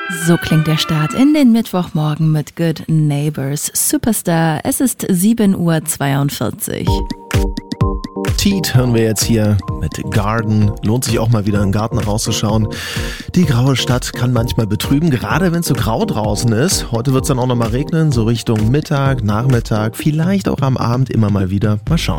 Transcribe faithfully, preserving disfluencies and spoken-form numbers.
So klingt der Start in den Mittwochmorgen mit Good Neighbors Superstar. Es ist sieben Uhr zweiundvierzig. Teat hören wir jetzt hier mit Garden. Lohnt sich auch mal wieder in den Garten rauszuschauen. Die graue Stadt kann manchmal betrüben, gerade wenn es so grau draußen ist. Heute wird es dann auch noch mal regnen, so Richtung Mittag, Nachmittag, vielleicht auch am Abend immer mal wieder. Mal schauen.